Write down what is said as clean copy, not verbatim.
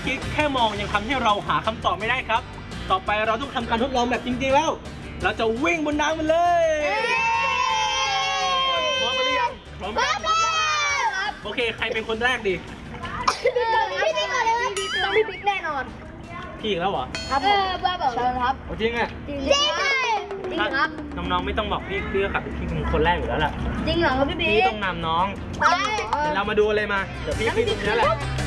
กี้แค่มองยังทำให้เราหาคำตอบไม่ได้ครับต่อไปเราต้องทำการทดลองแบบจริงๆแล้วเราจะวิ่งบนน้ำมันเลยพร้อมกันหรือยังพร้อมครับโอเคใครเป็นคนแรกดีพี่ก่อนเลยต้องพี่บิ๊กแน่นอนพี่อีกแล้วเหรอครับบ้าบอกเชิญครับจริงอ่ะจริงครับน้องๆไม่ต้องบอกพี่ก็ขับพี่เป็นคนแรกอยู่แล้วแหละจริงเหรอครับพี่บิ๊กพี่ต้องนำน้องเดี๋ยวเรามาดูอะไรมาเดี๋ยวพี่ขึ้นตรงนี้แหละ